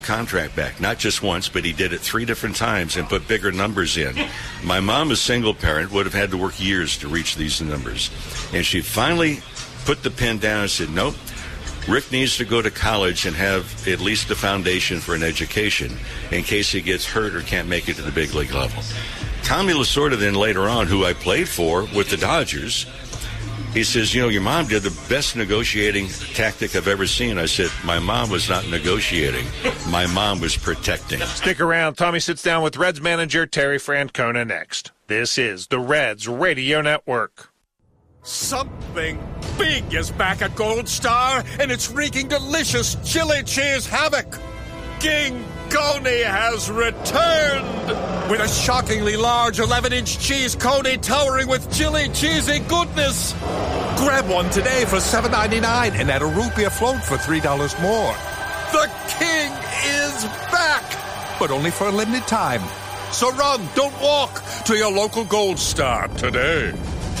contract back, not just once, but he did it 3 different times and put bigger numbers in. My mom, a single parent, would have had to work years to reach these numbers. And she finally put the pen down and said, nope, Rick needs to go to college and have at least a foundation for an education in case he gets hurt or can't make it to the big league level. Tommy Lasorda then later on, who I played for with the Dodgers, he says, your mom did the best negotiating tactic I've ever seen. I said, my mom was not negotiating. My mom was protecting. Stick around. Tommy sits down with Reds manager Terry Francona next. This is the Reds Radio Network. Something big is back at Gold Star, and it's wreaking delicious chili cheese havoc. King Coney has returned with a shockingly large 11-inch cheese coney towering with chili cheesy goodness. Grab one today for $7.99 and add a root beer float for $3 more. The king is back, but only for a limited time. So run, don't walk, to your local Gold Star today.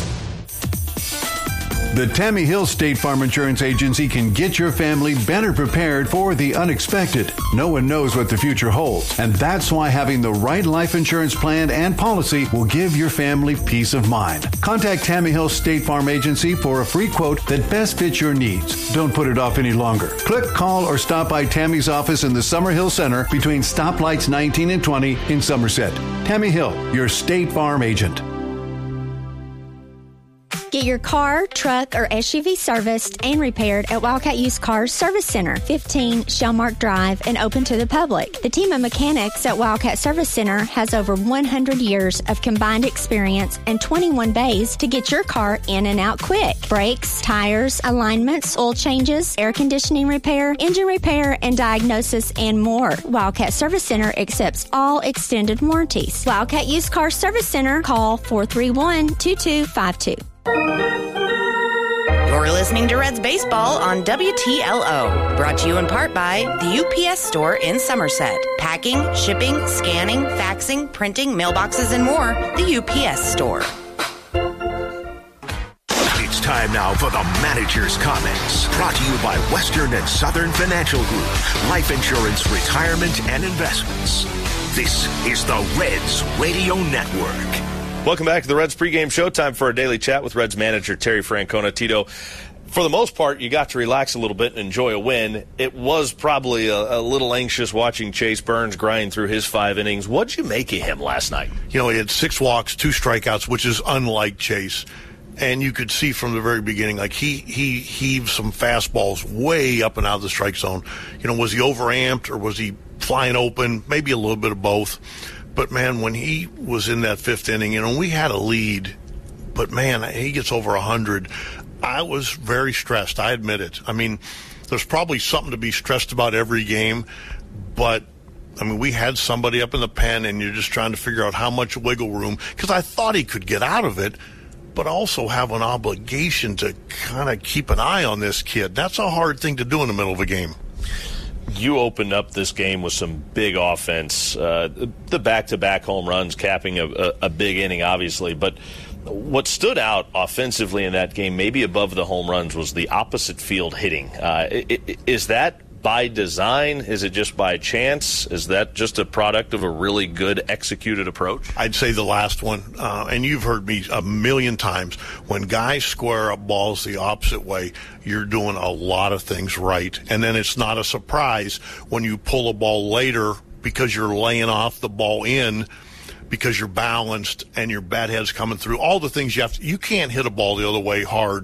The Tammy Hill State Farm Insurance Agency can get your family better prepared for the unexpected. No one knows what the future holds, and that's why having the right life insurance plan and policy will give your family peace of mind. Contact Tammy Hill State Farm Agency for a free quote that best fits your needs. Don't put it off any longer. Click, call, or stop by Tammy's office in the Summerhill Center between stoplights 19 and 20 in Somerset. Tammy Hill, your State Farm agent. Get your car, truck, or SUV serviced and repaired at Wildcat Used Cars Service Center, 15 Shellmark Drive, and open to the public. The team of mechanics at Wildcat Service Center has over 100 years of combined experience and 21 bays to get your car in and out quick. Brakes, tires, alignments, oil changes, air conditioning repair, engine repair, and diagnosis, and more. Wildcat Service Center accepts all extended warranties. Wildcat Used Cars Service Center, call 431-2252. You're listening to Reds Baseball on WTLO. Brought to you in part by the UPS Store in Somerset. Packing, shipping, scanning, faxing, printing, mailboxes, and more. The UPS Store. It's time now for the manager's comments. Brought to you by Western and Southern Financial Group. Life insurance, retirement, and investments. This is the Reds Radio Network. Welcome back to the Reds pregame show. Time for a daily chat with Reds manager Terry Francona. Tito, for the most part, you got to relax a little bit and enjoy a win. It was probably a little anxious watching Chase Burns grind through his 5 innings. What'd you make of him last night? He had 6 walks, 2 strikeouts, which is unlike Chase. And you could see from the very beginning, like he heaved some fastballs way up and out of the strike zone. Was he overamped or was he flying open? Maybe a little bit of both. But, man, when he was in that 5th inning, we had a lead. But, man, he gets over 100. I was very stressed. I admit it. I mean, there's probably something to be stressed about every game. But, we had somebody up in the pen, and you're just trying to figure out how much wiggle room. Because I thought he could get out of it, but also have an obligation to kind of keep an eye on this kid. That's a hard thing to do in the middle of a game. You opened up this game with some big offense, the back-to-back home runs capping a big inning, obviously. But what stood out offensively in that game, maybe above the home runs, was the opposite field hitting. Is that by design? Is it just by chance? Is that just a product of a really good executed approach? I'd say the last one, and you've heard me a million times, when guys square up balls the opposite way, you're doing a lot of things right. And then it's not a surprise when you pull a ball later because you're laying off the ball in because you're balanced and your bat head's coming through. All the things you can't hit a ball the other way hard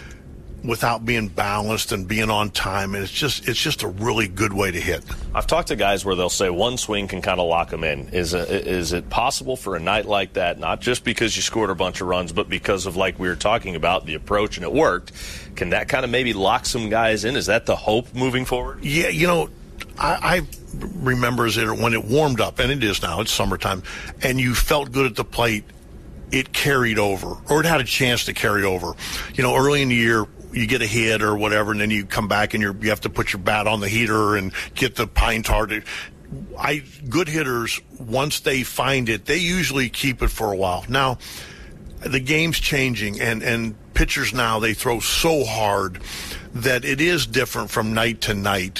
without being balanced and being on time, and it's just a really good way to hit. I've talked to guys where they'll say one swing can kind of lock them in. Is it possible for a night like that, not just because you scored a bunch of runs, but because of, like we were talking about, the approach and it worked? Can that kind of maybe lock some guys in? Is that the hope moving forward? Yeah, I remember when it warmed up, and it is now, it's summertime, and you felt good at the plate, it carried over, or it had a chance to carry over. Early in the year, you get a hit or whatever, and then you come back and you have to put your bat on the heater and get the pine tar. Good hitters, once they find it, they usually keep it for a while. Now, the game's changing, and pitchers now, they throw so hard that it is different from night to night.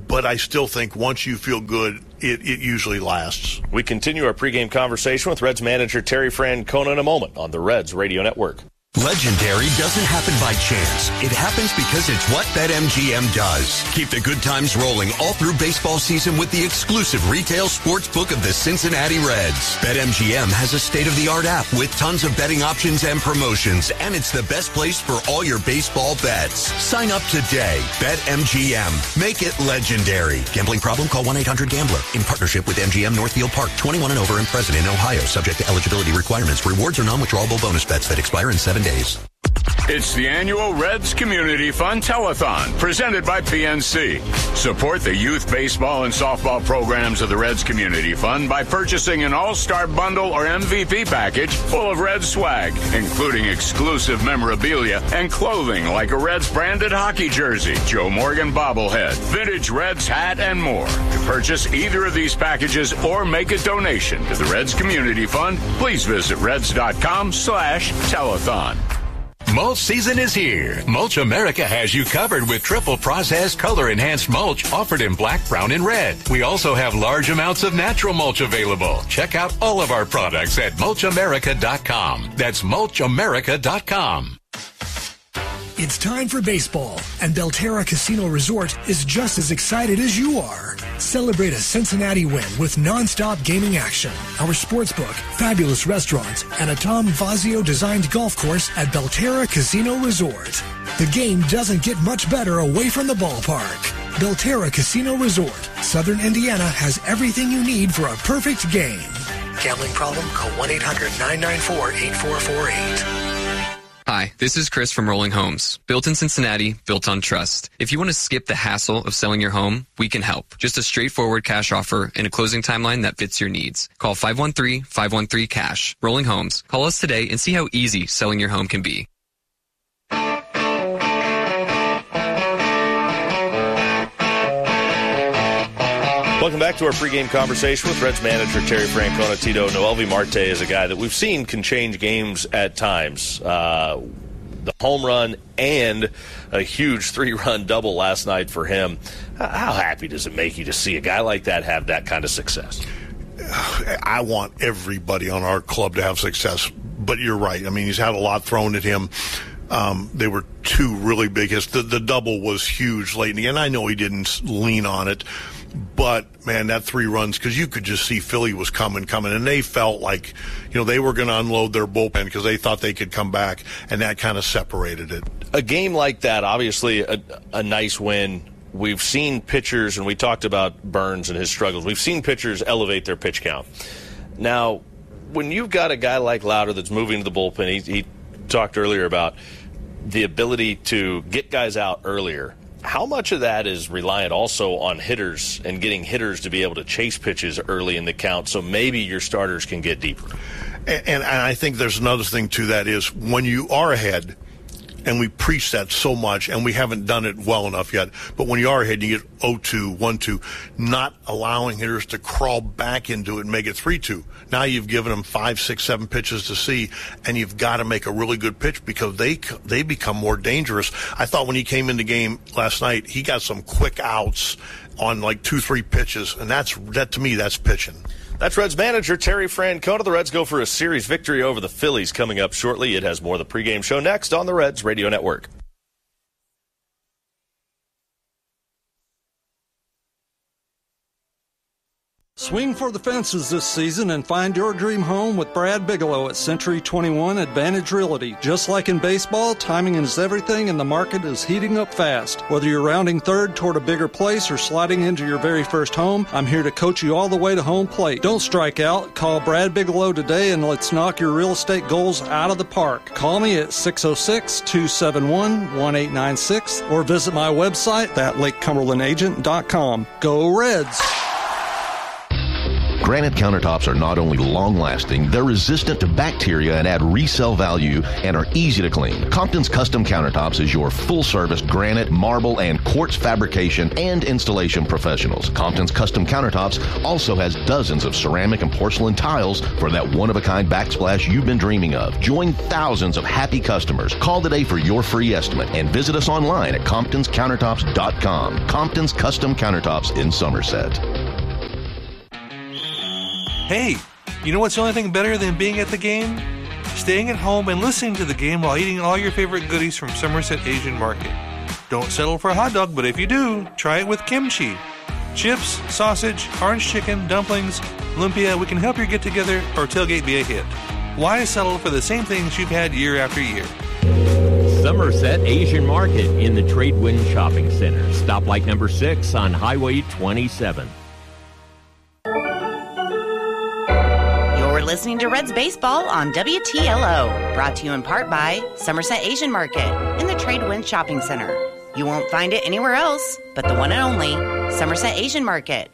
but I still think once you feel good, it usually lasts. We continue our pregame conversation with Reds manager Terry Francona in a moment on the Reds Radio Network. Legendary doesn't happen by chance. It happens because it's what BetMGM does. Keep the good times rolling all through baseball season with the exclusive retail sports book of the Cincinnati Reds. BetMGM has a state-of-the-art app with tons of betting options and promotions, and it's the best place for all your baseball bets. Sign up today. BetMGM. Make it legendary. Gambling problem? Call 1-800-GAMBLER. In partnership with MGM Northfield Park. 21 and over and present in Ohio. Subject to eligibility requirements. Rewards are non-withdrawable bonus bets that expire in 7 days. It's the annual Reds Community Fund Telethon presented by PNC. Support the youth baseball and softball programs of the Reds Community Fund by purchasing an all-star bundle or MVP package full of Reds swag, including exclusive memorabilia and clothing like a Reds branded hockey jersey, Joe Morgan bobblehead, vintage Reds hat, and more. To purchase either of these packages or make a donation to the Reds Community Fund, please visit reds.com/telethon. Mulch season is here. Mulch America has you covered with triple processed color enhanced mulch offered in black, brown, and red. We also have large amounts of natural mulch available. Check out all of our products at mulchamerica.com. That's mulchamerica.com. It's time for baseball, and Belterra Casino Resort is just as excited as you are. Celebrate a Cincinnati win with non-stop gaming action, our sportsbook, fabulous restaurants, and a Tom Fazio-designed golf course at Belterra Casino Resort. The game doesn't get much better away from the ballpark. Belterra Casino Resort, Southern Indiana has everything you need for a perfect game. Gambling problem? Call 1-800-994-8448. Hi, this is Chris from Rolling Homes. Built in Cincinnati, built on trust. If you want to skip the hassle of selling your home, we can help. Just a straightforward cash offer and a closing timeline that fits your needs. Call 513-513-CASH. Rolling Homes. Call us today and see how easy selling your home can be. Welcome back to our pregame conversation with Reds manager Terry Francona. Tito, Noelvi Marte is a guy that we've seen can change games at times. The home run and a huge 3-run double last night for him. How happy does it make you to see a guy like that have that kind of success? I want everybody on our club to have success, but you're right. I mean, he's had a lot thrown at him. They were two really big hits. The double was huge late in the game. I know he didn't lean on it. But, man, that 3 runs, because you could just see Philly was coming, and they felt like, they were going to unload their bullpen because they thought they could come back, and that kind of separated it. A game like that, obviously a nice win. We've seen pitchers, and we talked about Burns and his struggles, we've seen pitchers elevate their pitch count. Now, when you've got a guy like Lauder that's moving to the bullpen, he talked earlier about the ability to get guys out earlier. How much of that is reliant also on hitters and getting hitters to be able to chase pitches early in the count so maybe your starters can get deeper? And I think there's another thing to that is when you are ahead, and we preach that so much, and we haven't done it well enough yet, but when you are ahead, you get 0-2, 1-2, not allowing hitters to crawl back into it and make it 3-2. Now you've given them 5, 6, 7 pitches to see, and you've got to make a really good pitch because they become more dangerous. I thought when he came in the game last night, he got some quick outs on like 2, 3 pitches, and that to me, that's pitching. That's Reds manager Terry Francona. The Reds go for a series victory over the Phillies coming up shortly. It has more of the pregame show next on the Reds Radio Network. Swing for the fences this season and find your dream home with Brad Bigelow at Century 21 Advantage Realty. Just like in baseball, timing is everything and the market is heating up fast. Whether you're rounding third toward a bigger place or sliding into your very first home, I'm here to coach you all the way to home plate. Don't strike out. Call Brad Bigelow today and let's knock your real estate goals out of the park. Call me at 606-271-1896 or visit my website at LakeCumberlandAgent.com. Go Reds! Granite countertops are not only long-lasting, they're resistant to bacteria and add resale value and are easy to clean. Compton's Custom Countertops is your full-service granite, marble, and quartz fabrication and installation professionals. Compton's Custom Countertops also has dozens of ceramic and porcelain tiles for that one-of-a-kind backsplash you've been dreaming of. Join thousands of happy customers. Call today for your free estimate and visit us online at ComptonsCountertops.com. Compton's Custom Countertops in Somerset. Hey, you know what's the only thing better than being at the game? Staying at home and listening to the game while eating all your favorite goodies from Somerset Asian Market. Don't settle for a hot dog, but if you do, try it with kimchi. Chips, sausage, orange chicken, dumplings, lumpia, we can help your get-together or tailgate be a hit. Why settle for the same things you've had year after year? Somerset Asian Market in the Tradewind Shopping Center. Stoplight number 6 on Highway 27. You're listening to Reds Baseball on WTLO. Brought to you in part by Somerset Asian Market in the Tradewind Shopping Center. You won't find it anywhere else but the one and only Somerset Asian Market.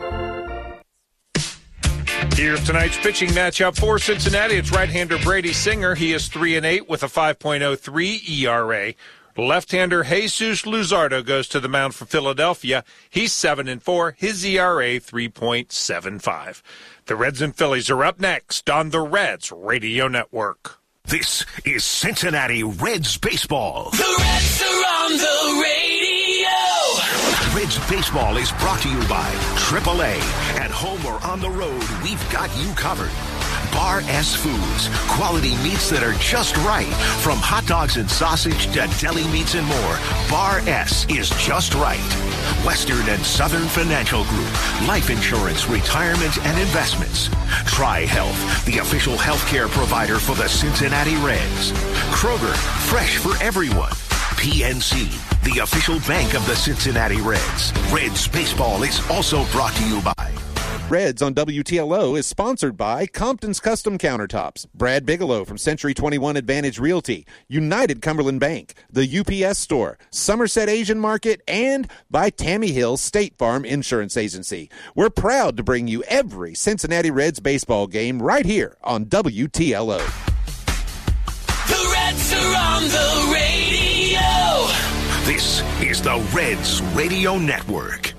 Here's tonight's pitching matchup for Cincinnati. It's right-hander Brady Singer. He is 3-8 with a 5.03 ERA. Left-hander Jesus Luzardo goes to the mound for Philadelphia. He's 7-4. His ERA 3.75. The Reds and Phillies are up next on the Reds Radio Network. This is Cincinnati Reds baseball. The Reds are on the radio. Reds baseball is brought to you by AAA. At home or on the road, we've got you covered. Bar S Foods, quality meats that are just right. From hot dogs and sausage to deli meats and more, Bar S is just right. Western and Southern Financial Group, life insurance, retirement, and investments. Tri-Health, the official healthcare provider for the Cincinnati Reds. Kroger, fresh for everyone. PNC, the official bank of the Cincinnati Reds. Reds baseball is also brought to you by Reds on WTLO is sponsored by Compton's Custom Countertops, Brad Bigelow from Century 21 Advantage Realty, United Cumberland Bank, the UPS Store, Somerset Asian Market, and by Tammy Hill State Farm Insurance Agency. We're proud to bring you every Cincinnati Reds baseball game right here on WTLO. The Reds are on the radio. This is the Reds Radio Network.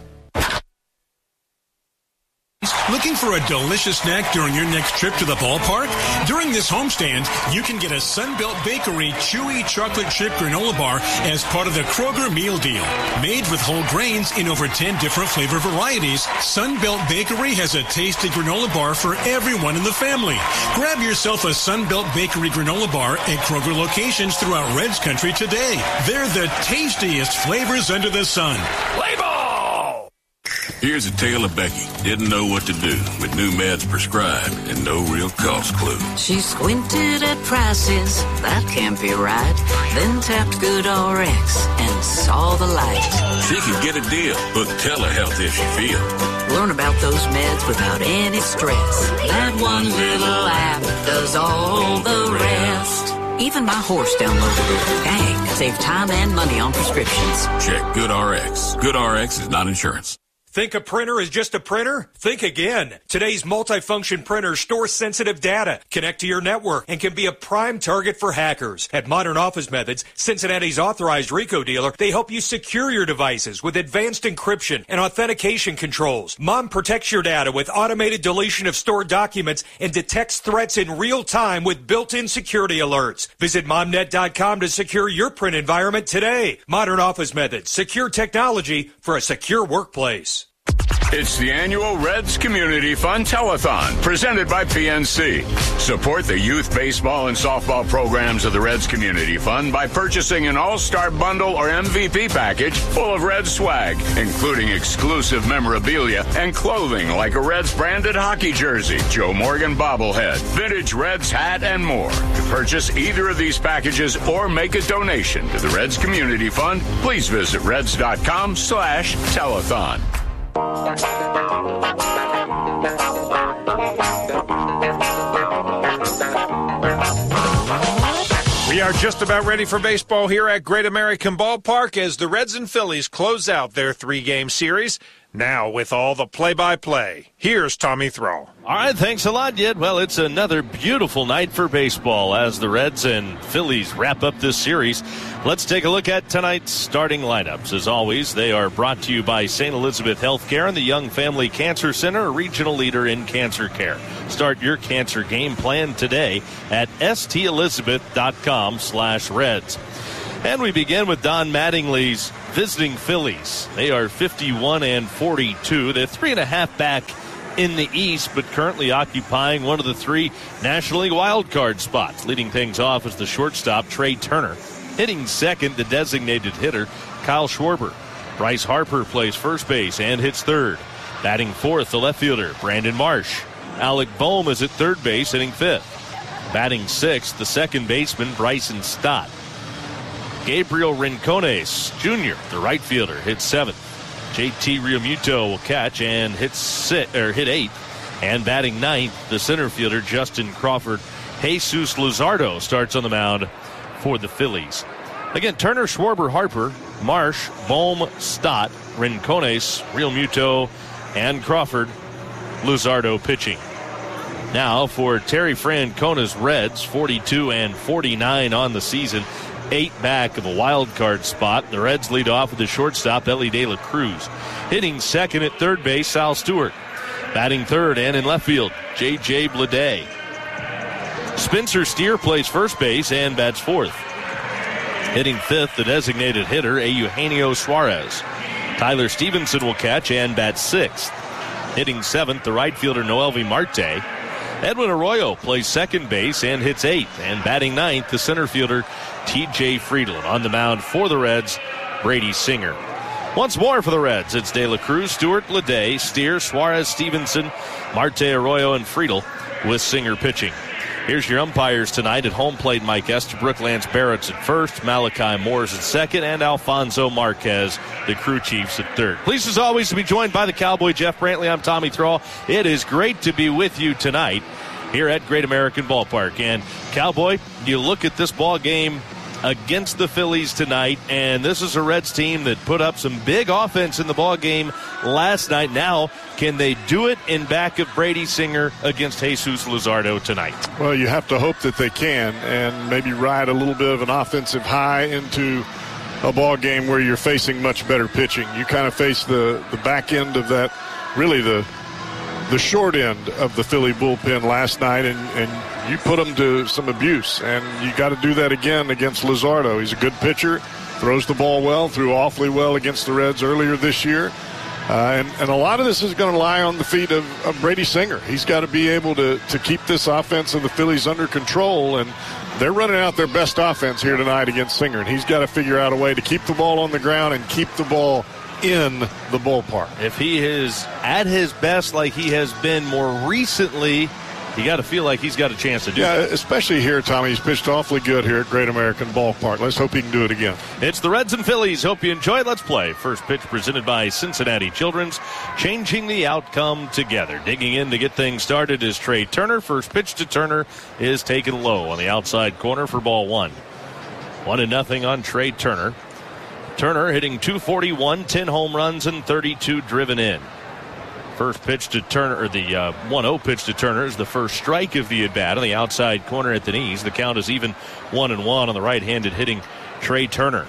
Looking for a delicious snack during your next trip to the ballpark? During this homestand, you can get a Sunbelt Bakery chewy chocolate chip granola bar as part of the Kroger meal deal. Made with whole grains in over 10 different flavor varieties, Sunbelt Bakery has a tasty granola bar for everyone in the family. Grab yourself a Sunbelt Bakery granola bar at Kroger locations throughout Reds Country today. They're the tastiest flavors under the sun. Play ball! Here's a tale of Becky. Didn't know what to do with new meds prescribed and no real cost clue. She squinted at prices, that can't be right. Then tapped GoodRx and saw the light. She could get a deal, book telehealth if she feels. Learn about those meds without any stress. That one little app does all the rest. Even my horse downloaded it. Dang, save time and money on prescriptions. Check GoodRx. GoodRx is not insurance. Think a printer is just a printer? Think again. Today's multifunction printers store sensitive data, connect to your network, and can be a prime target for hackers. At Modern Office Methods, Cincinnati's authorized RICO dealer, they help you secure your devices with advanced encryption and authentication controls. Mom protects your data with automated deletion of stored documents and detects threats in real time with built-in security alerts. Visit momnet.com to secure your print environment today. Modern Office Methods, secure technology for a secure workplace. It's the annual Reds Community Fund Telethon, presented by PNC. Support the youth baseball and softball programs of the Reds Community Fund by purchasing an all-star bundle or MVP package full of Reds swag, including exclusive memorabilia and clothing like a Reds branded hockey jersey, Joe Morgan bobblehead, vintage Reds hat, and more. To purchase either of these packages or make a donation to the Reds Community Fund, please visit reds.com/telethon. We are just about ready for baseball here at Great American Ballpark as the Reds and Phillies close out their three-game series. Now, with all the play-by-play, here's Tommy Thrall. All right, thanks a lot, Yet. Well, it's another beautiful night for baseball as the Reds and Phillies wrap up this series. Let's take a look at tonight's starting lineups. As always, they are brought to you by St. Elizabeth Healthcare and the Young Family Cancer Center, a regional leader in cancer care. Start your cancer game plan today at stelizabeth.com/Reds. And we begin with Don Mattingly's visiting Phillies. They are 51-42. They're 3.5 back in the East, but currently occupying one of the 3 National League wildcard spots. Leading things off is the shortstop, Trey Turner. Hitting second, the designated hitter, Kyle Schwarber. Bryce Harper plays first base and hits third. Batting fourth, the left fielder, Brandon Marsh. Alec Bohm is at third base, hitting fifth. Batting sixth, the second baseman, Bryson Stott. Gabriel Rincones Jr., the right fielder, hits seventh. JT Realmuto will catch and hit eighth. And batting ninth, the center fielder, Justin Crawford. Jesus Luzardo starts on the mound for the Phillies. Again, Turner, Schwarber, Harper, Marsh, Bohm, Stott, Rincones, Realmuto, and Crawford. Luzardo pitching. Now for Terry Francona's Reds, 42-49 on the season. 8 back of a wild card spot. The Reds lead off with the shortstop, Ellie De La Cruz. Hitting second at third base, Sal Stewart. Batting third and in left field, J.J. Bleday. Spencer Steer plays first base and bats fourth. Hitting fifth, the designated hitter, Eugenio Suarez. Tyler Stevenson will catch and bat sixth. Hitting seventh, the right fielder, Noelvi Marte. Edwin Arroyo plays second base and hits eighth. And batting ninth, the center fielder, T.J. Friedland. On the mound for the Reds, Brady Singer. Once more for the Reds, it's De La Cruz, Stewart, Bleday, Steer, Suarez, Stevenson, Marte, Arroyo, and Friedel with Singer pitching. Here's your umpires tonight. At home plate, Mike Estabrook, Lance Barrett's at first, Malachi Moore's at second, and Alfonso Marquez, the crew chiefs, at third. Pleased as always to be joined by the Cowboy Jeff Brantley. I'm Tommy Thrall. It is great to be with you tonight here at Great American Ballpark. And Cowboy, you look at this ball game against the Phillies tonight, and this is a Reds team that put up some big offense in the ball game last night. Now, can they do it in back of Brady Singer against Jesus Luzardo tonight? Well, you have to hope that they can, and maybe ride a little bit of an offensive high into a ball game where you're facing much better pitching. You kind of face the back end of that, really the short end of the Philly bullpen last night, and you put them to some abuse, and you got to do that again against Luzardo. He's a good pitcher, throws the ball well, threw awfully well against the Reds earlier this year. And a lot of this is going to lie on the feet of Brady Singer. He's got to be able to keep this offense of the Phillies under control, and they're running out their best offense here tonight against Singer, and he's got to figure out a way to keep the ball on the ground and keep the ball in the ballpark. If he is at his best like he has been more recently, you got to feel like he's got a chance to do that. Especially here, Tommy. He's pitched awfully good here at Great American Ballpark. Let's hope he can do it again. It's the Reds and Phillies. Hope you enjoy it. Let's play. First pitch presented by Cincinnati Children's, changing the outcome together. Digging in to get things started is Trey Turner. First pitch to Turner is taken low on the outside corner for ball one. 1-0 on Trey Turner. Turner hitting .241, 10 home runs and 32 driven in. First pitch to Turner, or the 1-0 pitch to Turner, is the first strike of the at-bat on the outside corner at the knees. The count is even 1-1 on the right-handed hitting Trey Turner.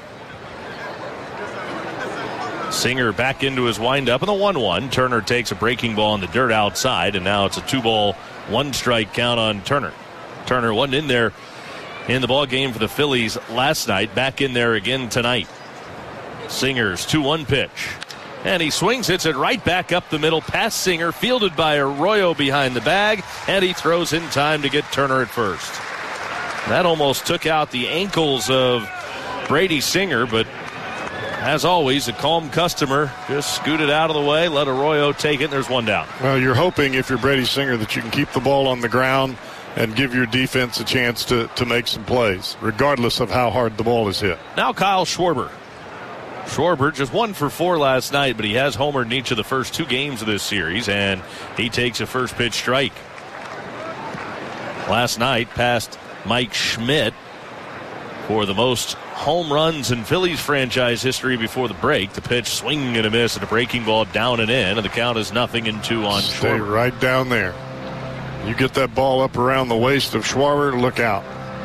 Singer back into his windup, and the 1-1. Turner takes a breaking ball in the dirt outside, and now it's a 2-ball, 1-strike count on Turner. Turner wasn't in there in the ball game for the Phillies last night. Back in there again tonight. Singer's 2-1 pitch. And he swings, hits it right back up the middle, past Singer, fielded by Arroyo behind the bag, and he throws in time to get Turner at first. That almost took out the ankles of Brady Singer, but as always, a calm customer just scooted out of the way, let Arroyo take it, and there's one down. Well, you're hoping, if you're Brady Singer, that you can keep the ball on the ground and give your defense a chance to make some plays, regardless of how hard the ball is hit. Now Kyle Schwarber. Schwarber just 1 for 4 last night, but he has homered in each of the first 2 games of this series, and he takes a first pitch strike. Last night, past Mike Schmidt for the most home runs in Phillies franchise history before the break. The pitch, swing and a miss, and a breaking ball down and in, and the count is 0-2 on Stay Schwarber. right down there. You get that ball up around the waist of Schwarber, look out.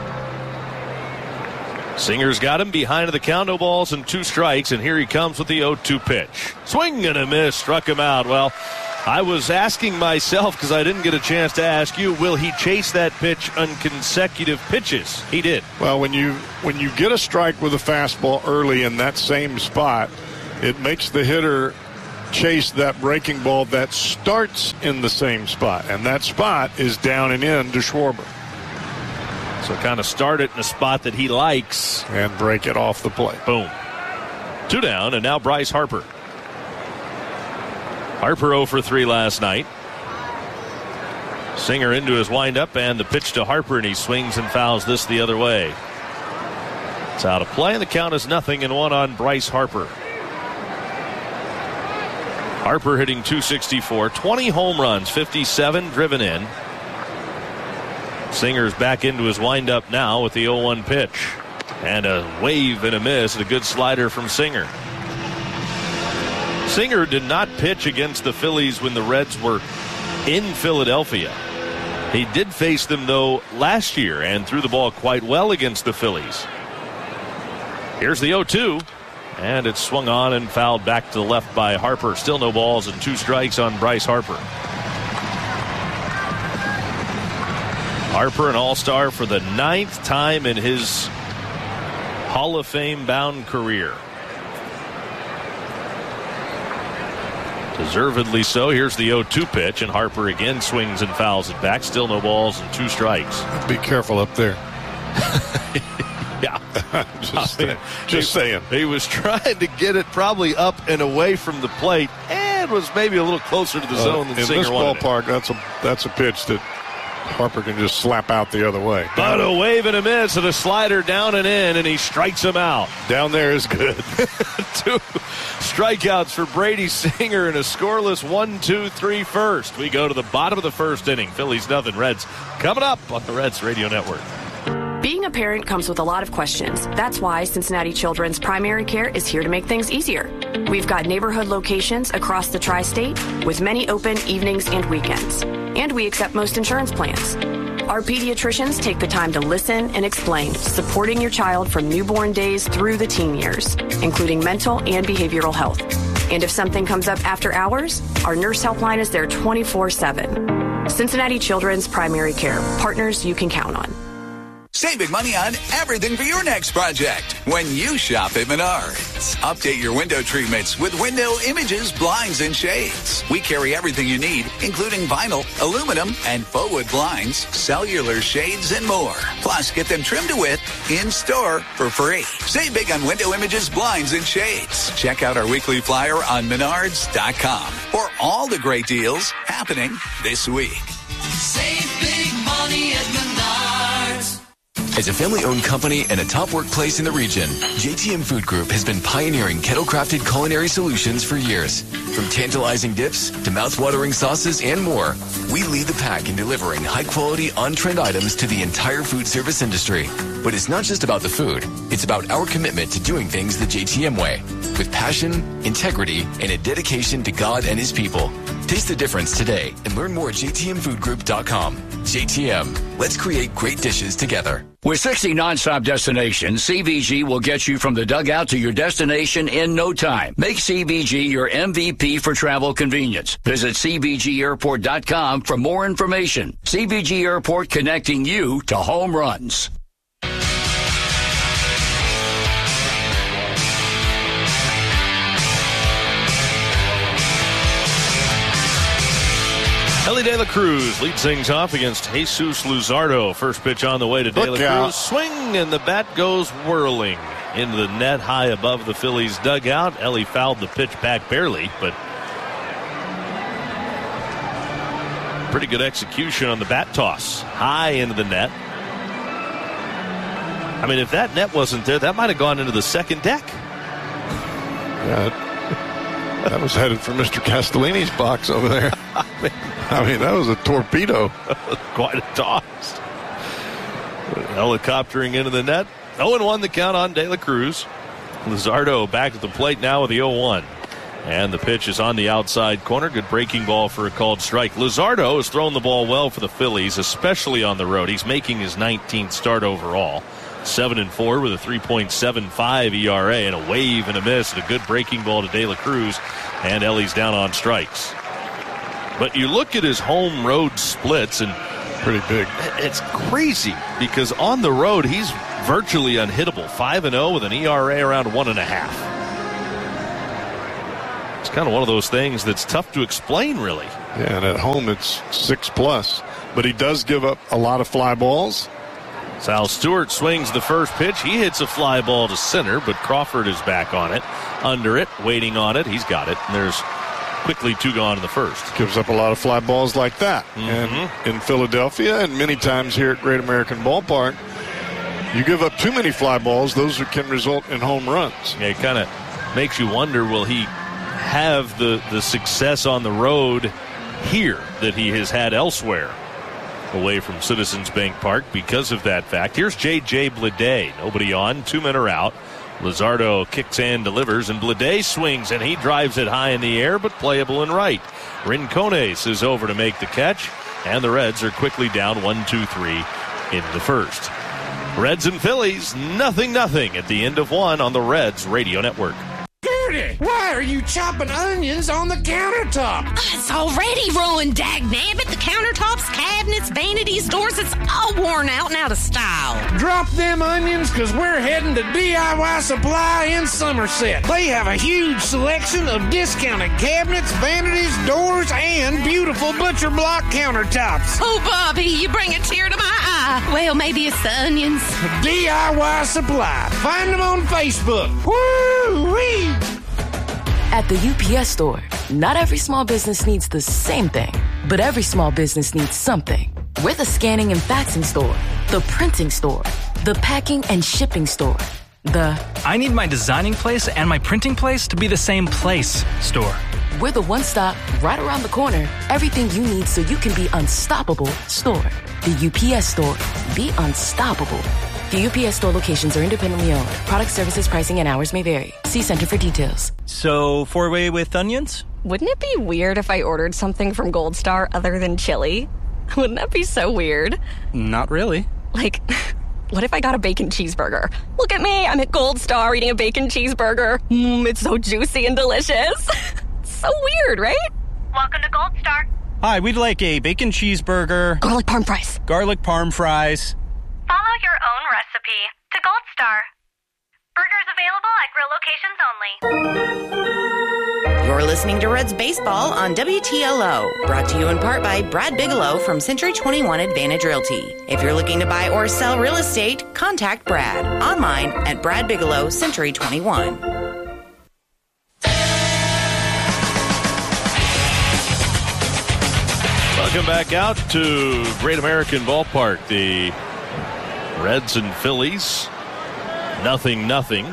Singer's got him behind the count, no balls and 2 strikes, and here he comes with the 0-2 pitch. Swing and a miss, struck him out. Well, I was asking myself, because I didn't get a chance to ask you, will he chase that pitch on consecutive pitches? He did. Well, when you get a strike with a fastball early in that same spot, it makes the hitter chase that breaking ball that starts in the same spot, and that spot is down and in to Schwarber. So kind of start it in a spot that he likes. And break it off the plate. Boom. 2 down, and now Bryce Harper. Harper 0 for 3 last night. Singer into his windup, and the pitch to Harper, and he swings and fouls this the other way. It's out of play, and the count is 0-1 on Bryce Harper. Harper hitting .264, 20 home runs, 57 driven in. Singer's back into his windup now with the 0-1 pitch. And a wave and a miss, and a good slider from Singer. Singer did not pitch against the Phillies when the Reds were in Philadelphia. He did face them, though, last year and threw the ball quite well against the Phillies. Here's the 0-2, and it's swung on and fouled back to the left by Harper. Still no balls and 2 strikes on Bryce Harper. Harper, an all-star for the 9th time in his Hall of Fame-bound career. Deservedly so. Here's the 0-2 pitch, and Harper again swings and fouls it back. Still no balls and 2 strikes. Be careful up there. Yeah. just saying. He was trying to get it probably up and away from the plate, and was maybe a little closer to the zone than Singer wanted. In this ballpark, that's a pitch that Harper can just slap out the other way. But a wave and a miss and a slider down and in, and he strikes him out. Down there is good. 2 strikeouts for Brady Singer and a scoreless 1-2-3 first. We go to the bottom of the first inning. Phillies 0, Reds coming up on the Reds Radio Network. Being a parent comes with a lot of questions. That's why Cincinnati Children's Primary Care is here to make things easier. We've got neighborhood locations across the tri-state with many open evenings and weekends. And we accept most insurance plans. Our pediatricians take the time to listen and explain, supporting your child from newborn days through the teen years, including mental and behavioral health. And if something comes up after hours, our nurse helpline is there 24/7. Cincinnati Children's Primary Care, partners you can count on. Save big money on everything for your next project when you shop at Menards. Update your window treatments with window images, blinds, and shades. We carry everything you need, including vinyl, aluminum, and faux wood blinds, cellular shades, and more. Plus, get them trimmed to width in-store for free. Save big on window images, blinds, and shades. Check out our weekly flyer on Menards.com for all the great deals happening this week. Save big money at Menards. As a family-owned company and a top workplace in the region, JTM Food Group has been pioneering kettle-crafted culinary solutions for years. From tantalizing dips to mouth-watering sauces and more, we lead the pack in delivering high-quality, on-trend items to the entire food service industry. But it's not just about the food. It's about our commitment to doing things the JTM way, with passion, integrity, and a dedication to God and His people. Taste the difference today and learn more at jtmfoodgroup.com. JTM, let's create great dishes together. With 60 nonstop destinations, CVG will get you from the dugout to your destination in no time. Make CVG your MVP for travel convenience. Visit CVGAirport.com for more information. CVG Airport, connecting you to home runs. Elly De La Cruz leads things off against Jesus Luzardo. First pitch on the way to De La Cruz. Swing, and the bat goes whirling into the net high above the Phillies dugout. Elly fouled the pitch back barely, but pretty good execution on the bat toss. High into the net. I mean, if that net wasn't there, that might have gone into the second deck. Yeah, that was headed for Mr. Castellini's box over there. I mean, that was a torpedo. Quite a toss. Helicoptering into the net. 0-1 the count on De La Cruz. Luzardo back at the plate now with the 0-1. And the pitch is on the outside corner. Good breaking ball for a called strike. Luzardo has thrown the ball well for the Phillies, especially on the road. He's making his 19th start overall. 7-4 with a 3.75 ERA and a wave and a miss and a good breaking ball to De La Cruz. And Ellie's down on strikes. But you look at his home road splits and pretty big. It's crazy because on the road he's virtually unhittable. 5-0 with an ERA around 1.5. It's kind of one of those things that's tough to explain, really. Yeah, and at home it's 6+. But he does give up a lot of fly balls. Sal Stewart swings the first pitch. He hits a fly ball to center, but Crawford is back on it, under it, waiting on it. He's got it. And there's quickly 2 gone in the first. Gives up a lot of fly balls like that. And in Philadelphia and many times here at Great American Ballpark, you give up too many fly balls, those can result in home runs. Yeah, it kind of makes you wonder, will he have the success on the road here that he has had elsewhere away from Citizens Bank Park because of that fact? Here's J.J. Bleday. Nobody on. 2 men are out. Luzardo kicks and delivers, and Bleday swings, and he drives it high in the air, but playable in right. Rincones is over to make the catch, and the Reds are quickly down 1-2-3 in the first. Reds and Phillies, 0-0 at the end of 1 on the Reds Radio Network. Gertie, why are you chopping onions on the countertop? It's already ruined, dagnabbit. The countertops, cabinets, vanities, doors, it's all worn out and out of style. Drop them onions, because we're heading to DIY Supply in Somerset. They have a huge selection of discounted cabinets, vanities, doors, and beautiful butcher block countertops. Oh, Bobby, you bring a tear to my eye. Well, maybe it's the onions. DIY Supply. Find them on Facebook. Woo-wee! At the UPS Store, not every small business needs the same thing, but every small business needs something. We're the scanning and faxing store, the printing store, the packing and shipping store, I need my designing place and my printing place to be the same place store. We're the one-stop, right around the corner, everything you need so you can be unstoppable store. The UPS Store. Be unstoppable. The UPS Store locations are independently owned. Product, services, pricing, and hours may vary. See Center for details. So, 4-way with onions? Wouldn't it be weird if I ordered something from Gold Star other than chili? Wouldn't that be so weird? Not really. Like, what if I got a bacon cheeseburger? Look at me, I'm at Gold Star eating a bacon cheeseburger. It's so juicy and delicious. So weird, right? Welcome to Gold Star. Hi, we'd like a bacon cheeseburger. Garlic parm fries. Garlic parm fries. Follow your own recipe to Gold Star. Burgers available at grill locations only. You're listening to Reds Baseball on WTLO, brought to you in part by Brad Bigelow from Century 21 Advantage Realty. If you're looking to buy or sell real estate, contact Brad online at Brad Bigelow Century 21. Welcome back out to Great American Ballpark. The Reds and Phillies, 0-0.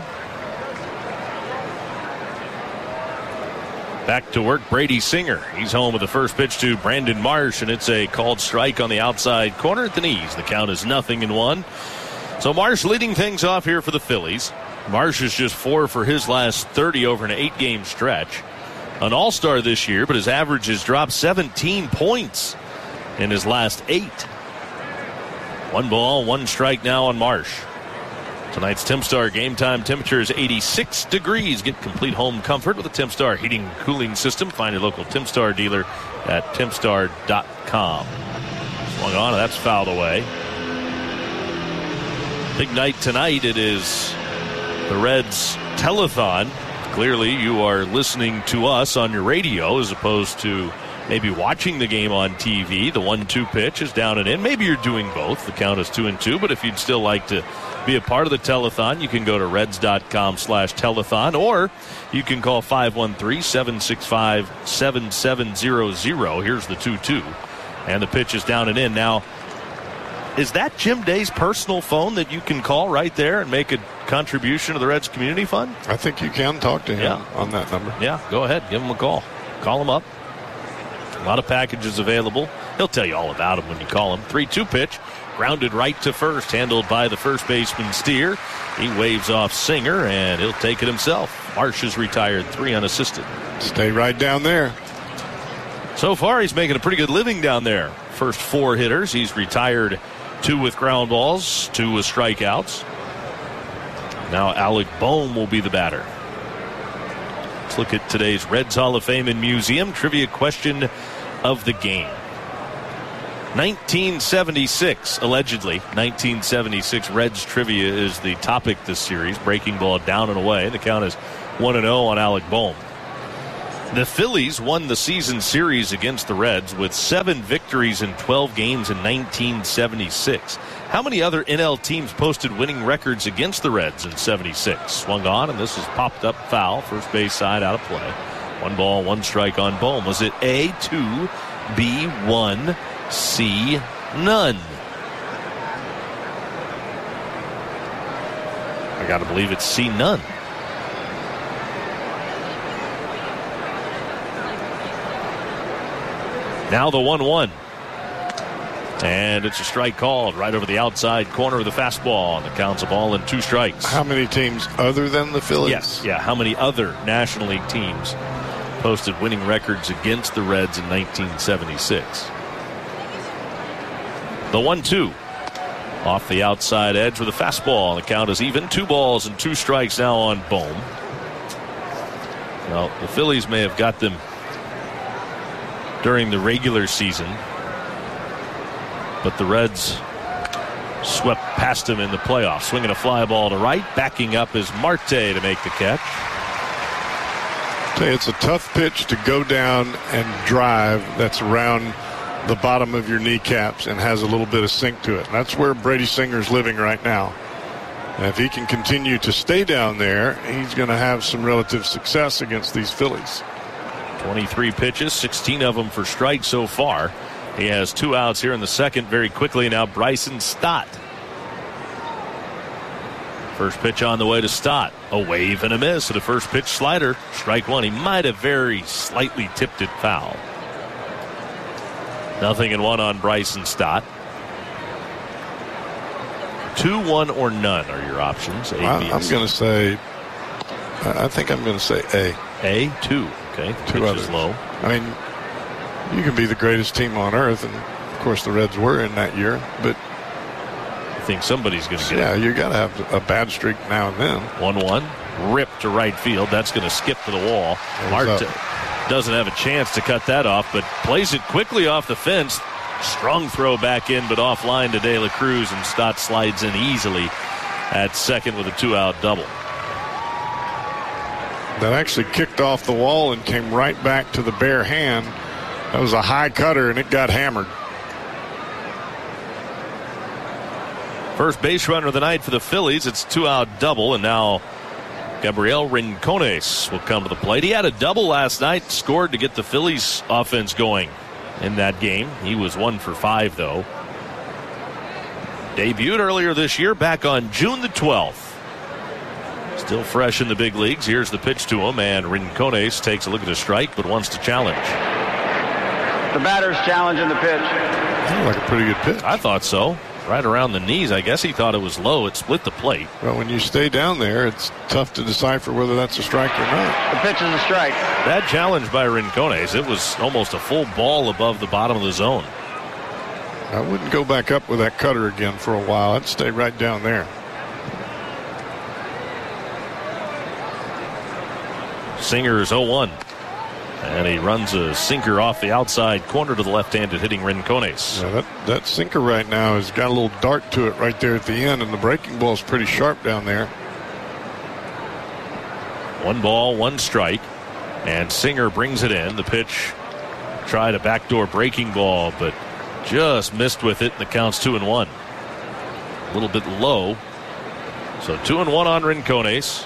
Back to work, Brady Singer. He's home with the first pitch to Brandon Marsh, and it's a called strike on the outside corner at the knees. The count is 0-1. So Marsh leading things off here for the Phillies. Marsh is just 4 for his last 30 over an 8-game stretch. An all-star this year, but his average has dropped 17 points in his last 8. 1 ball, 1 strike now on Marsh. Tonight's TimStar game time temperature is 86 degrees. Get complete home comfort with a TimStar heating and cooling system. Find your local TimStar dealer at timstar.com. Swung on, and that's fouled away. Big night tonight. It is the Reds telethon. Clearly, you are listening to us on your radio as opposed to maybe watching the game on TV. The 1-2 pitch is down and in. Maybe you're doing both. The count is 2-2. But if you'd still like to be a part of the telethon, you can go to reds.com/telethon, or you can call 513-765-7700. Here's the 2-2. And the pitch is down and in. Now, is that Jim Day's personal phone that you can call right there and make a contribution to the Reds Community Fund? I think you can talk to him on that number. Yeah, go ahead. Give him a call. Call him up. A lot of packages available. He'll tell you all about them when you call him. 3-2 pitch. Grounded right to first. Handled by the first baseman, Steer. He waves off Singer, and he'll take it himself. Marsh is retired, 3 unassisted. Stay right down there. So far, he's making a pretty good living down there. First 4 hitters. He's retired 2 with ground balls, 2 with strikeouts. Now Alec Bohm will be the batter. Let's look at today's Reds Hall of Fame and Museum trivia question of the game. 1976, allegedly, 1976 Reds trivia is the topic this series. Breaking ball down and away. The count is 1-0 on Alec Bohm. The Phillies won the season series against the Reds with 7 victories in 12 games in 1976. How many other NL teams posted winning records against the Reds in 76? Swung on, and this is popped up foul. First base side out of play. 1 ball, 1 strike on Bohm. Was it A, 2, B, 1, C, none? I got to believe it's C, none. Now the 1-1. And it's a strike called right over the outside corner of the fastball. And the count's a ball and 2 strikes. How many teams other than the Phillies? Yes, yeah. How many other National League teams posted winning records against the Reds in 1976? The 1-2. Off the outside edge with a fastball. And the count is even. 2 balls and 2 strikes now on Bohm. Well, the Phillies may have got them during the regular season, but the Reds swept past him in the playoffs. Swinging a fly ball to right. Backing up is Marte to make the catch. It's a tough pitch to go down and drive that's around the bottom of your kneecaps and has a little bit of sink to it. And that's where Brady Singer's living right now. And if he can continue to stay down there, he's going to have some relative success against these Phillies. 23 pitches, 16 of them for strikes so far. He has 2 outs here in the second. Very quickly now Bryson Stott. First pitch on the way to Stott. A wave and a miss at a first pitch slider. Strike 1. He might have very slightly tipped it foul. 0-1 on Bryson Stott. 2, 1, or none are your options. I'm going to say, I think I'm going to say A. A, 2. Okay, 2 others. Is low. I mean, you can be the greatest team on earth, and of course the Reds were in that year, but I think somebody's going to get it. Yeah, you got to have a bad streak now and then. 1-1, rip to right field. That's going to skip to the wall. Marte doesn't have a chance to cut that off, but plays it quickly off the fence. Strong throw back in, but offline to De La Cruz, and Stott slides in easily at second with a 2-out double. That actually kicked off the wall and came right back to the bare hand. That was a high cutter, and it got hammered. First base runner of the night for the Phillies. It's 2-out double, and now Gabriel Rincones will come to the plate. He had a double last night, scored to get the Phillies offense going in that game. He was 1 for 5, though. Debuted earlier this year, back on June the 12th. Still fresh in the big leagues. Here's the pitch to him, and Rincones takes a look at the strike, but wants to challenge. The batter's challenging the pitch. That looked like a pretty good pitch. I thought so. Right around the knees. I guess he thought it was low. It split the plate. Well, when you stay down there, it's tough to decipher whether that's a strike or not. The pitch is a strike. Bad challenge by Rincones. It was almost a full ball above the bottom of the zone. I wouldn't go back up with that cutter again for a while. I'd stay right down there. Singer is 0-1. And he runs a sinker off the outside corner to the left-handed hitting Rincones. Yeah, that sinker right now has got a little dart to it right there at the end, and the breaking ball is pretty sharp down there. 1 ball, 1 strike, and Singer brings it in. The pitch tried a backdoor breaking ball, but just missed with it, and the count's 2-1. A little bit low. So 2-1 on Rincones.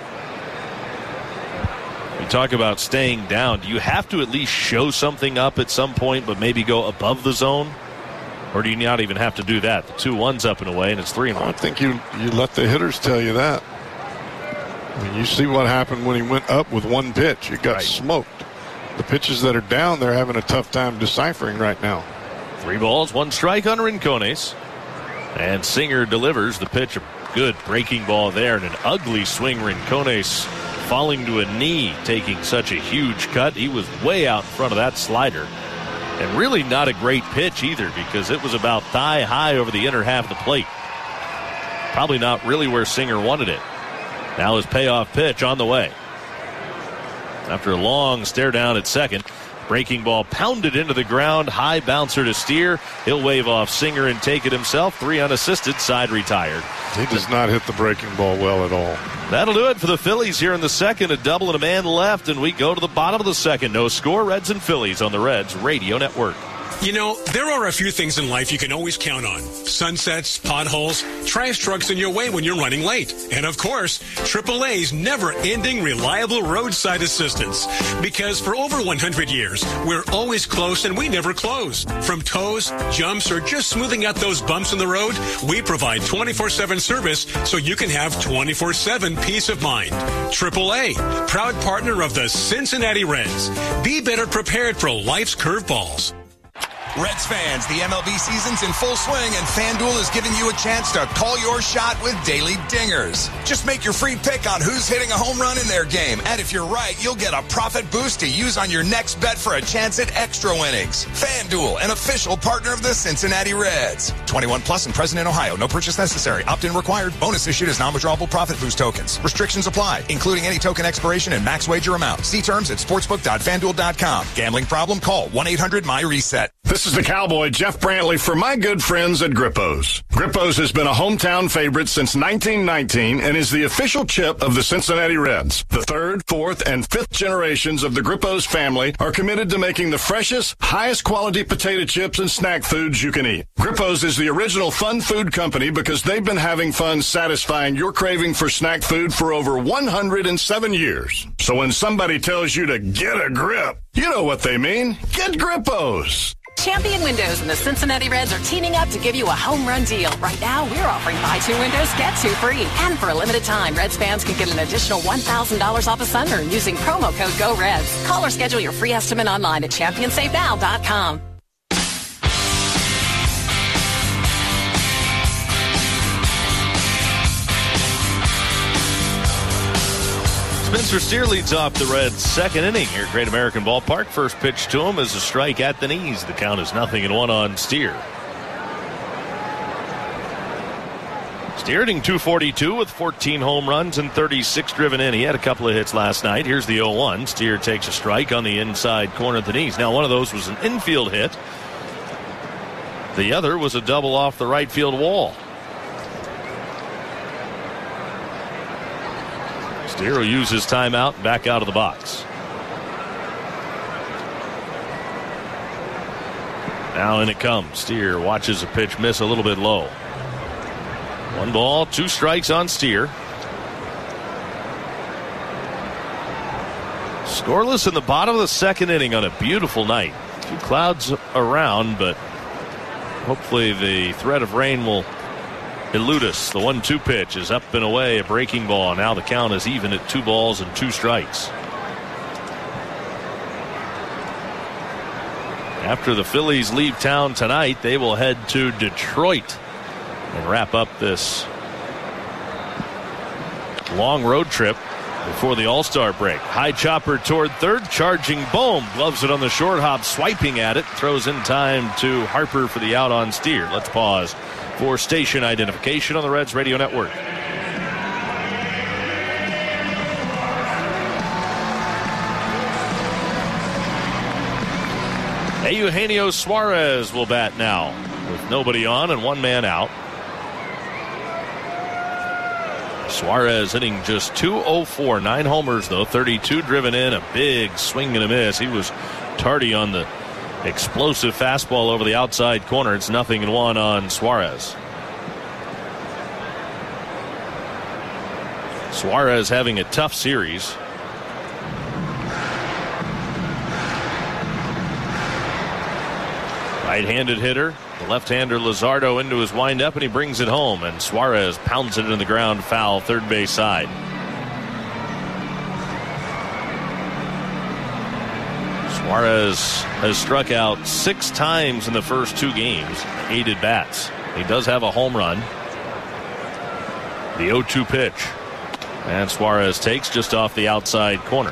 You talk about staying down. Do you have to at least show something up at some point, but maybe go above the zone? Or do you not even have to do that? The 2-1's up and away, and it's 3-1. I think you let the hitters tell you that. I mean, you see what happened when he went up with 1 pitch. It got smoked. the pitches that are down, they're having a tough time deciphering right now. 3 balls, 1 strike on Rincones. And Singer delivers the pitch. A good breaking ball there, and an ugly swing. Rincones falling to a knee, taking such a huge cut. He was way out in front of that slider. And really not a great pitch either, because it was about thigh high over the inner half of the plate. Probably not really where Singer wanted it. Now his payoff pitch on the way. After a long stare down at second, breaking ball pounded into the ground. High bouncer to Steer. He'll wave off Singer and take it himself. 3 unassisted, side retired. He does not hit the breaking ball well at all. That'll do it for the Phillies here in the second. A double and a man left, and we go to the bottom of the second. No score, Reds and Phillies on the Reds Radio Network. You know, there are a few things in life you can always count on. Sunsets, potholes, trash trucks in your way when you're running late. And of course, AAA's never-ending reliable roadside assistance. Because for over 100 years, we're always close and we never close. From tows, jumps, or just smoothing out those bumps in the road, we provide 24/7 service so you can have 24/7 peace of mind. AAA, proud partner of the Cincinnati Reds. Be better prepared for life's curveballs. Reds fans, the MLB season's in full swing, and FanDuel is giving you a chance to call your shot with daily dingers. Just make your free pick on who's hitting a home run in their game, and if you're right, you'll get a profit boost to use on your next bet for a chance at extra winnings. FanDuel, an official partner of the Cincinnati Reds. 21 plus and present in Ohio. No purchase necessary. Opt-in required. Bonus issued as non-withdrawable profit boost tokens. Restrictions apply, including any token expiration and max wager amount. See terms at sportsbook.fanduel.com. Gambling problem? Call 1-800-MY-RESET. This is the Cowboy, Jeff Brantley, for my good friends at Grippo's. Grippo's has been a hometown favorite since 1919 and is the official chip of the Cincinnati Reds. The 3rd, 4th, and 5th generations of the Grippo's family are committed to making the freshest, highest quality potato chips and snack foods you can eat. Grippo's is the original fun food company because they've been having fun satisfying your craving for snack food for over 107 years. So when somebody tells you to get a grip, you know what they mean. Get Grippo's. Champion Windows and the Cincinnati Reds are teaming up to give you a home run deal. Right now, we're offering buy 2 windows, get 2 free. And for a limited time, Reds fans can get an additional $1,000 off a sunroom using promo code GOREDS. Call or schedule your free estimate online at championsavenow.com. Spencer Steer leads off the Reds' second inning here at Great American Ballpark. First pitch to him is a strike at the knees. The count is 0-1 on Steer. Steer hitting .242 with 14 home runs and 36 driven in. He had a couple of hits last night. Here's the 0-1. Steer takes a strike on the inside corner of the knees. Now, one of those was an infield hit. The other was a double off the right field wall. Steer will use his timeout and back out of the box. Now in it comes. Steer watches a pitch miss a little bit low. 1 ball, 2 strikes on Steer. Scoreless in the bottom of the second inning on a beautiful night. 2 clouds around, but hopefully the threat of rain will elude us. The 1-2 pitch is up and away, a breaking ball. Now the count is even at 2 balls and 2 strikes. After the Phillies leave town tonight, they will head to Detroit and wrap up this long road trip before the All-Star break. High chopper toward third, charging Bohm. Gloves it on the short hop, swiping at it. Throws in time to Harper for the out on Steer. Let's pause for station identification on the Reds Radio Network. Eugenio Suarez will bat now with nobody on and 1 man out. Suarez hitting just .204, 9 homers though, 32 driven in, a big swing and a miss. He was tardy on the explosive fastball over the outside corner. It's 0-1 on Suarez. Suarez having a tough series. Right-handed hitter. The left-hander Luzardo into his windup, and he brings it home. And Suarez pounds it into the ground, foul, third base side. Suarez has struck out 6 times in the first 2 games, 8 at bats. He does have a home run. The 0-2 pitch. And Suarez takes just off the outside corner.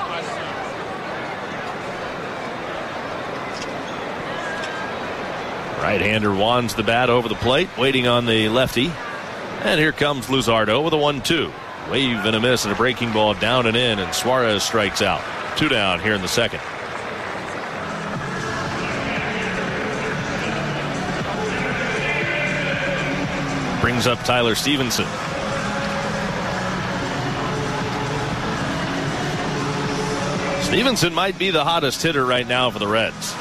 Right-hander wands the bat over the plate, waiting on the lefty. And here comes Luzardo with a 1-2. Wave and a miss and a breaking ball down and in, and Suarez strikes out. 2 down here in the second. Brings up Tyler Stevenson. Stevenson might be the hottest hitter right now for the Reds.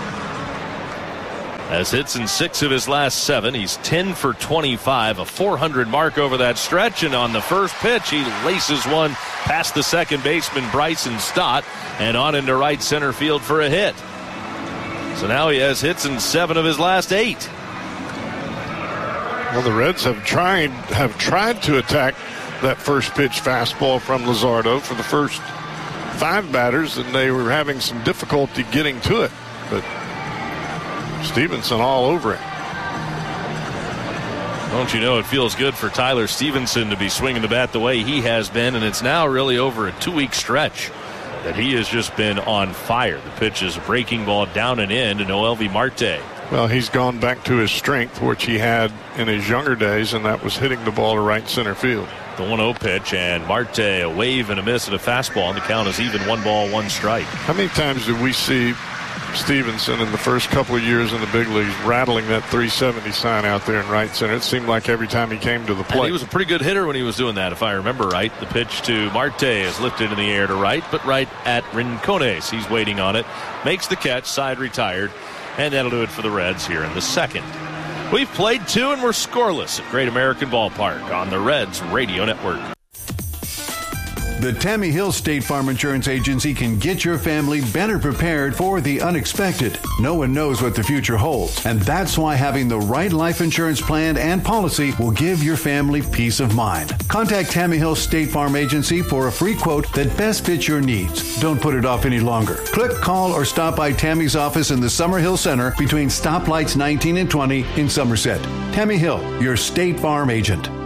Has hits in 6 of his last 7. He's 10 for 25, a 400 mark over that stretch. And on the first pitch, he laces one past the second baseman, Bryson Stott, and on into right center field for a hit. So now he has hits in 7 of his last 8. Well, the Reds have tried to attack that first pitch fastball from Luzardo for the first 5 batters, and they were having some difficulty getting to it. But Stevenson all over it. Don't you know it feels good for Tyler Stevenson to be swinging the bat the way he has been, and it's now really over a 2-week stretch that he has just been on fire. The pitch is a breaking ball down and in to Noelvi Marte. Well, he's gone back to his strength, which he had in his younger days, and that was hitting the ball to right center field. The 1-0 pitch, and Marte a wave and a miss at a fastball, and the count is even 1 ball, 1 strike. How many times did we see Stevenson in the first couple of years in the big leagues rattling that 370 sign out there in right center? It seemed like every time he came to the plate. And he was a pretty good hitter when he was doing that, if I remember right. The pitch to Marte is lifted in the air to right, but right at Rincones. He's waiting on it. Makes the catch, side retired, and that'll do it for the Reds here in the second. We've played 2 and we're scoreless at Great American Ballpark on the Reds Radio Network. The Tammy Hill State Farm Insurance Agency can get your family better prepared for the unexpected. No one knows what the future holds, and that's why having the right life insurance plan and policy will give your family peace of mind. Contact Tammy Hill State Farm Agency for a free quote that best fits your needs. Don't put it off any longer. Click, call, or stop by Tammy's office in the Summerhill Center between stoplights 19 and 20 in Somerset. Tammy Hill, your State Farm agent.